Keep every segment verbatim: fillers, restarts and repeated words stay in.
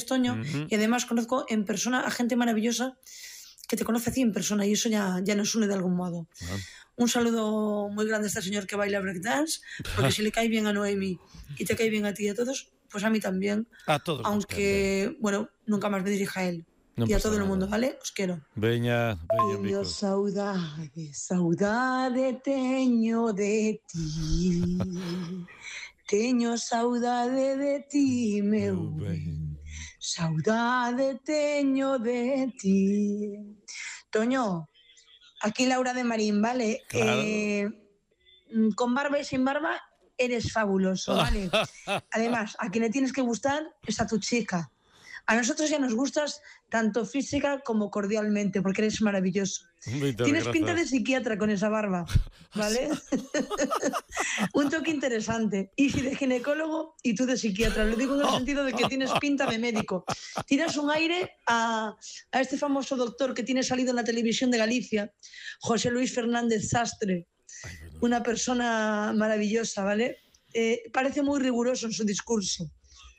Toño, Ujú. y además conozco en persona a gente maravillosa que te conoce a ti en persona y eso ya, ya nos une de algún modo. Ah. Un saludo muy grande a este señor que baila breakdance, porque si le cae bien a Noemi y te cae bien a ti y a todos, pues a mí también. A todos nos caen ben. Aunque, bueno, nunca más me dirija a él. Non Y a pasa todo el nada. mundo, ¿vale? Os quiero. Veña, veña, Teño Mico. saudade, saudade teño de ti. Teño saudade de ti, meu Meu ben. ben. Saudade teño de ti. Toño, aquí Laura de Marín, ¿vale? Claro. Eh, mm, con barba y sin barba eres fabuloso, ¿vale? Además, a quien le tienes que gustar es a tu chica. A nosotros ya nos gustas tanto física como cordialmente, porque eres maravilloso. Moitas Tienes pinta de grazas. psiquiatra con esa barba, ¿vale? Un toque interesante. Y si de ginecólogo y tú de psiquiatra. Lo digo en el sentido de que tienes pinta de médico. Tiras un aire a, a este famoso doctor que tiene salido en la televisión de Galicia, José Luis Fernández Sastre. Ay, bueno. Una persona maravillosa, ¿vale? Eh, parece muy riguroso en su discurso.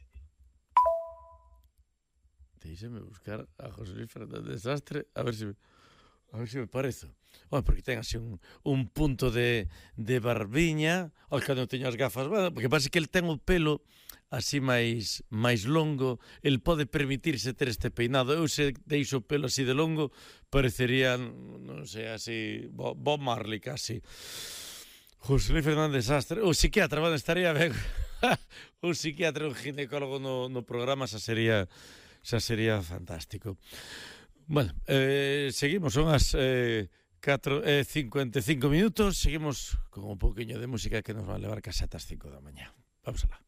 Deixame buscar a José Luis Fernández Sastre a ver se me, a ver se me parezo. Oh, porque ten así un, un punto de, de barbiña. Oh, cando teño as gafas, bueno, porque pasa que el ten o pelo así máis máis longo, el pode permitirse ter este peinado. Eu se deixo o pelo así de longo, parecería, non sei, así Bob Marley casi. José Luis Fernández Sastre, o psiquiatra, bueno, estaría ben. Un psiquiatra, un ginecólogo no, no programa, xa sería xa sería fantástico. Bueno, eh, seguimos, son as eh, catro e cincuenta e cinco minutos, seguimos con un poquinho de música que nos va a levar casi ata as cinco da mañá. Vamos alá.